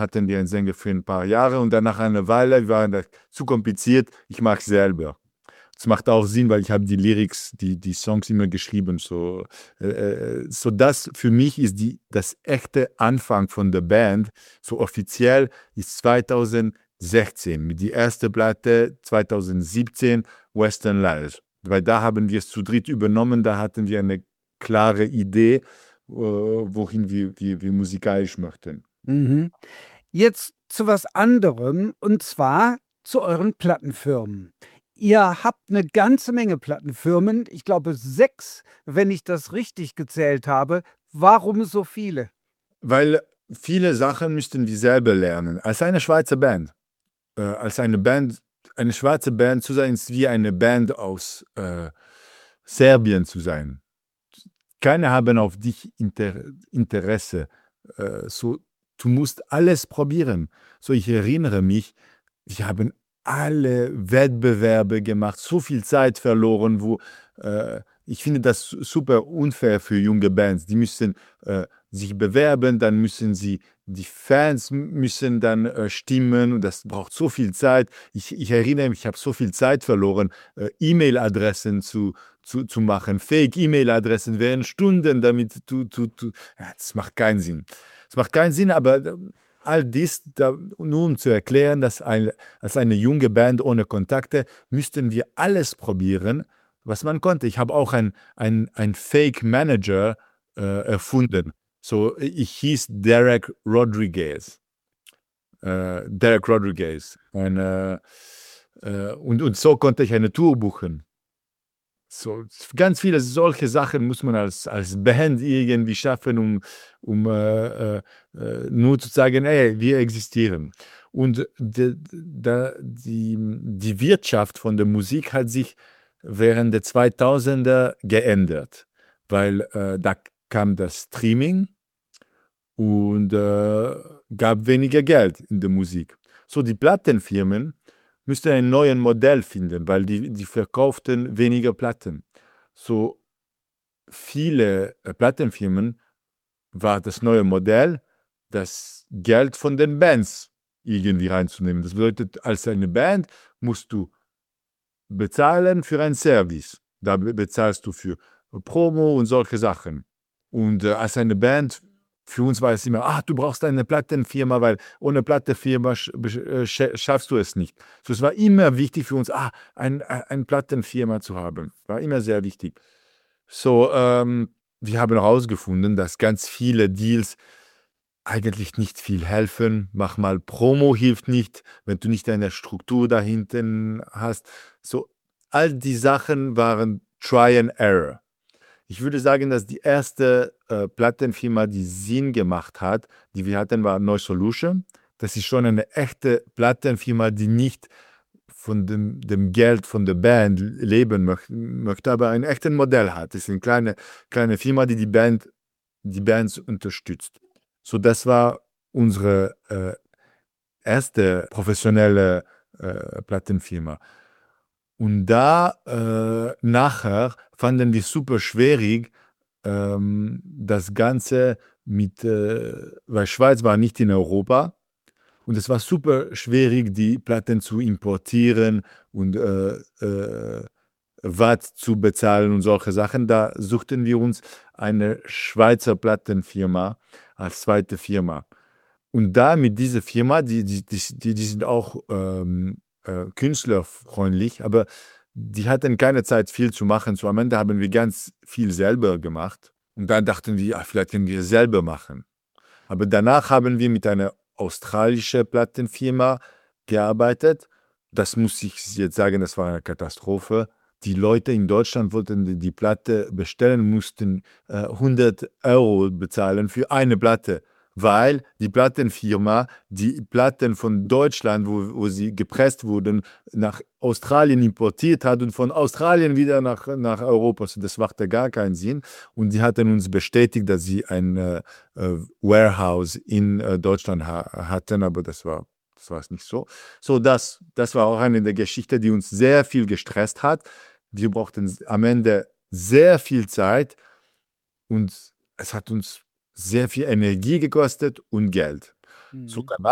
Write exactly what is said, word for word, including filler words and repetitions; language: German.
hatten wir einen Sänger für ein paar Jahre und dann nach einer Weile war das zu kompliziert, ich mache es selber. Das macht auch Sinn, weil ich habe die Lyrics, die, die Songs immer geschrieben. So, äh, so das für mich ist die, das echte Anfang von der Band, so offiziell ist zweitausendsechzehn, mit die erste Platte zweitausendsiebzehn, Western Lies. Weil da haben wir es zu dritt übernommen, da hatten wir eine klare Idee, äh, wohin wir, wir, wir musikalisch möchten. Mhm. Jetzt zu was anderem, und zwar zu euren Plattenfirmen. Ihr habt eine ganze Menge Plattenfirmen, ich glaube sechs, wenn ich das richtig gezählt habe. Warum so viele? Weil viele Sachen müssten wir selber lernen. Als eine Schweizer Band, äh, als eine Band, eine schwarze Band zu sein, ist wie eine Band aus äh, Serbien zu sein. Keine haben auf dich Inter Interesse. Äh, so, du musst alles probieren. So, ich erinnere mich, wir haben alle Wettbewerbe gemacht, so viel Zeit verloren, wo äh, ich finde das super unfair für junge Bands. Die müssen äh, sich bewerben, dann müssen sie, die Fans müssen dann äh, stimmen und das braucht so viel Zeit. Ich, ich erinnere mich, ich habe so viel Zeit verloren, äh, E-Mail-Adressen zu, zu, zu machen, Fake-E-Mail-Adressen während Stunden, damit du, du, du, ja, das macht keinen Sinn. Das macht keinen Sinn, aber äh, all dies, da, nur um zu erklären, dass ein, als eine junge Band ohne Kontakte müssten wir alles probieren, was man konnte. Ich habe auch ein, ein, ein Fake-Manager äh, erfunden. So, ich hieß Derek Rodriguez. Äh, Derek Rodriguez. Ein, äh, äh, und, und so konnte ich eine Tour buchen. So, ganz viele solche Sachen muss man als, als Band irgendwie schaffen, um, um äh, äh, nur zu sagen, ey, wir existieren. Und de, de, die, die Wirtschaft von der Musik hat sich während der zweitausender geändert, weil äh, da kam das Streaming und äh, gab weniger Geld in der Musik. So, die Plattenfirmen müssten ein neues Modell finden, weil die, die verkauften weniger Platten. So viele äh, Plattenfirmen war das neue Modell, das Geld von den Bands irgendwie reinzunehmen. Das bedeutet, als eine Band musst du bezahlen für einen Service. Da bezahlst du für Promo und solche Sachen. Und äh, als eine Band, für uns war es immer, ah, du brauchst eine Plattenfirma, weil ohne Plattenfirma sch äh, schaffst du es nicht. So, es war immer wichtig für uns, ah, ein, eine Plattenfirma zu haben. War immer sehr wichtig. So, ähm, wir haben herausgefunden, dass ganz viele Deals eigentlich nicht viel helfen. Mach mal Promo hilft nicht, wenn du nicht eine Struktur da hinten hast. So, all die Sachen waren Try and Error. Ich würde sagen, dass die erste äh, Plattenfirma, die Sinn gemacht hat, die wir hatten, war Noise Solution. Das ist schon eine echte Plattenfirma, die nicht von dem, dem Geld von der Band leben möch, möchte, aber ein echtes Modell hat. Das ist eine kleine, kleine Firma, die die, Band, die Bands unterstützt. So, das war unsere äh, erste professionelle äh, Plattenfirma. Und da äh, nachher fanden wir super schwierig, ähm, das Ganze mit, äh, weil Schweiz war nicht in Europa und es war super schwierig, die Platten zu importieren und äh, äh, Watt zu bezahlen und solche Sachen. Da suchten wir uns eine Schweizer Plattenfirma als zweite Firma. Und da mit dieser Firma, die, die, die, die sind auch ähm, äh, künstlerfreundlich, aber die hatten keine Zeit, viel zu machen. So am Ende haben wir ganz viel selber gemacht. Und dann dachten wir, ja, vielleicht können wir es selber machen. Aber danach haben wir mit einer australischen Plattenfirma gearbeitet. Das muss ich jetzt sagen, das war eine Katastrophe. Die Leute in Deutschland wollten die Platte bestellen, mussten äh, hundert Euro bezahlen für eine Platte, weil die Plattenfirma die Platten von Deutschland, wo, wo sie gepresst wurden, nach Australien importiert hat und von Australien wieder nach, nach Europa. Also das machte gar keinen Sinn. Und die hatten uns bestätigt, dass sie ein äh, Warehouse in äh, Deutschland ha hatten, aber das war das war es nicht so. So, das, das war auch eine der Geschichten, die uns sehr viel gestresst hat. Wir brauchten am Ende sehr viel Zeit und es hat uns sehr viel Energie gekostet und Geld. Mhm. So,